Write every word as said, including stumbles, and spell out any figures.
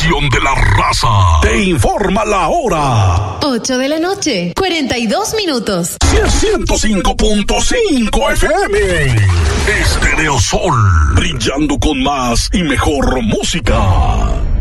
estación de la raza. Te informa la hora. ocho de la noche, cuarenta y dos minutos. ciento cinco punto cinco F M. Estéreo Sol, brillando con más y mejor música.